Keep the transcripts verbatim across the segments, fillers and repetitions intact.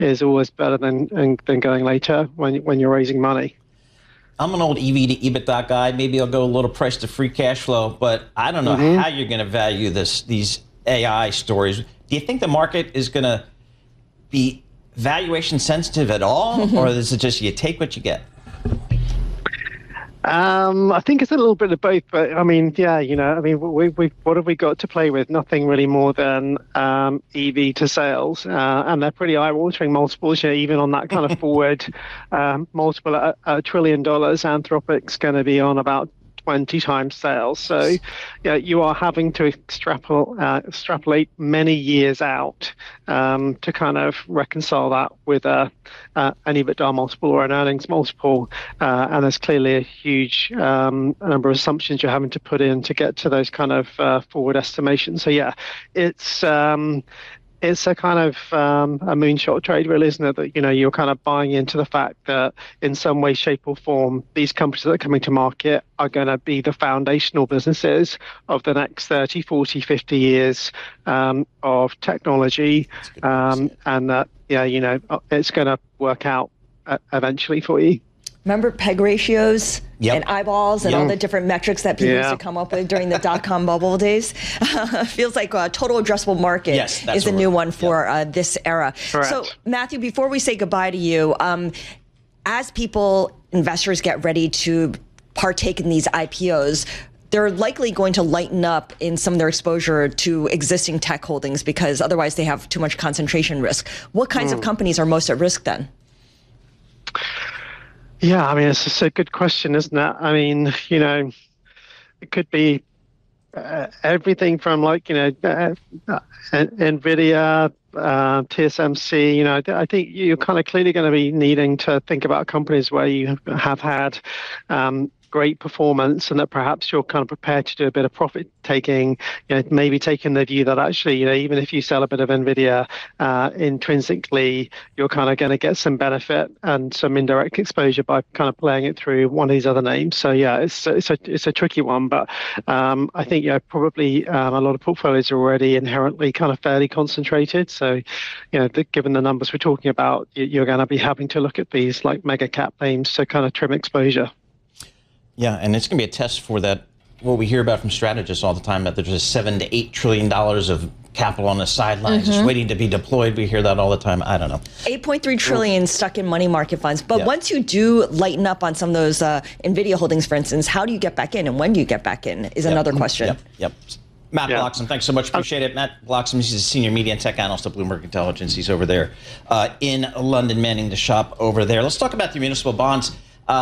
is always better than than going later when when you're raising money. I'm an old E V to EBITDA guy. Maybe I'll go a little price to free cash flow, but I don't know mm-hmm. how you're going to value this these A I stories. Do you think the market is going to be valuation sensitive at all, or is it just you take what you get? Um, I think it's a little bit of both, but I mean, yeah, you know, I mean, we, we, what have we got to play with? Nothing really more than um, E V to sales, uh, and they're pretty eye-watering multiples. Yeah, even on that kind of forward um, multiple at a trillion dollars, Anthropic's going to be on about twenty times sales. So, yeah, you are having to extrapolate, uh, extrapolate many years out um, to kind of reconcile that with a, uh, an EBITDA multiple or an earnings multiple. Uh, and there's clearly a huge um, number of assumptions you're having to put in to get to those kind of uh, forward estimations. So, yeah, it's um, it's a kind of um, a moonshot trade, really, isn't it? That, you know, you're kind of buying into the fact that in some way, shape or form, these companies that are coming to market are going to be the foundational businesses of the next thirty, forty, fifty years um, of technology. Um, and that, yeah, you know, it's going to work out uh, eventually for you. Remember P E G ratios yep. and eyeballs and yep. all the different metrics that people yeah. used to come up with during the dot-com bubble days? Uh, feels like a total addressable market yes, is a new one for yep. uh, this era. Correct. So, Matthew, before we say goodbye to you, um, as people, investors get ready to partake in these I P Os, they're likely going to lighten up in some of their exposure to existing tech holdings because otherwise they have too much concentration risk. What kinds mm. of companies are most at risk then? Yeah, I mean, it's just a good question, isn't it? I mean, you know, it could be uh, everything from like, you know, uh, uh, NVIDIA, uh, T S M C, you know, I think you're kind of clearly going to be needing to think about companies where you have had um, great performance and that perhaps you're kind of prepared to do a bit of profit taking, you know, maybe taking the view that actually, you know, even if you sell a bit of NVIDIA uh, intrinsically, you're kind of going to get some benefit and some indirect exposure by kind of playing it through one of these other names. So yeah, it's it's a it's a tricky one, but um, I think, you know, probably um, a lot of portfolios are already inherently kind of fairly concentrated. So, you know, the, given the numbers we're talking about, you're going to be having to look at these like mega cap names to kind of trim exposure. Yeah, and it's going to be a test for that, what we hear about from strategists all the time, that there's a seven to eight trillion dollars of capital on the sidelines mm-hmm. just waiting to be deployed. We hear that all the time. I don't know. eight point three trillion stuck in money market funds. But yeah. once you do lighten up on some of those uh, NVIDIA holdings, for instance, how do you get back in and when do you get back in is yep. another question. Yep, yep. Matt yeah. Bloxham, thanks so much. Appreciate it. Matt Bloxham, he's a senior media and tech analyst at Bloomberg Intelligence. He's over there uh, in London, manning the shop over there. Let's talk about the municipal bonds.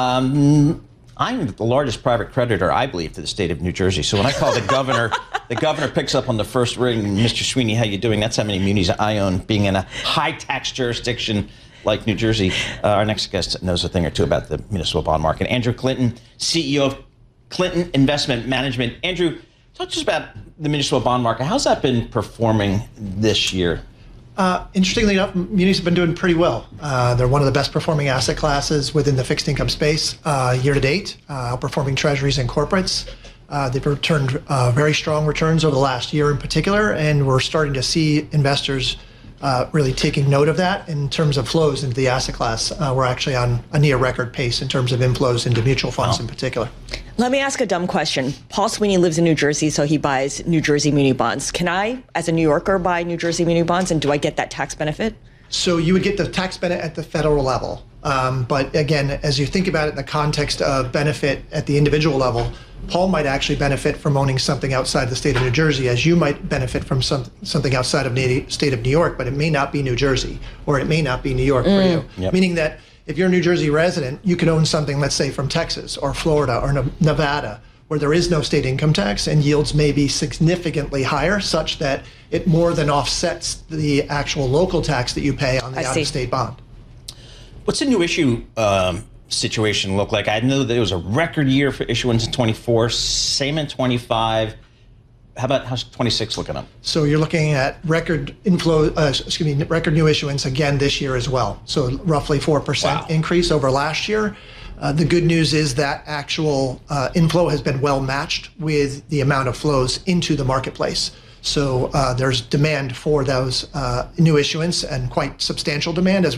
Um, I'm the largest private creditor, I believe, to the state of New Jersey. So when I call the governor, the governor picks up on the first ring, Mister Sweeney, how you doing? That's how many munis I own, being in a high-tax jurisdiction like New Jersey. Uh, our next guest knows a thing or two about the municipal bond market. Andrew Clinton, C E O of Clinton Investment Management. Andrew, talk to us about the municipal bond market. How's that been performing this year? Uh, interestingly enough, munis have been doing pretty well. Uh, they're one of the best performing asset classes within the fixed income space uh, year to date, uh, outperforming treasuries and corporates. Uh, they've returned uh, very strong returns over the last year in particular, and we're starting to see investors uh, really taking note of that in terms of flows into the asset class. Uh, we're actually on a near record pace in terms of inflows into mutual funds wow. in particular. Let me ask a dumb question. Paul Sweeney lives in New Jersey, so he buys New Jersey muni bonds. Can I, as a New Yorker, buy New Jersey muni bonds, and do I get that tax benefit? So you would get the tax benefit at the federal level. Um, but again, as you think about it in the context of benefit at the individual level, Paul might actually benefit from owning something outside the state of New Jersey, as you might benefit from some, something outside of the state of New York, but it may not be New Jersey, or it may not be New York mm. for you. Yep. Meaning that if you're a New Jersey resident, you could own something, let's say, from Texas or Florida or Nevada, where there is no state income tax and yields may be significantly higher, such that it more than offsets the actual local tax that you pay on the out-of-state bond. What's the new issue um, situation look like? I know that it was a record year for issuance in twenty-four, same in twenty-five. How about how's twenty-six looking up? So you're looking at record inflow, uh, excuse me, record new issuance again this year as well. So roughly four percent wow. increase over last year. Uh, the good news is that actual uh, inflow has been well matched with the amount of flows into the marketplace. So uh, there's demand for those uh, new issuance and quite substantial demand as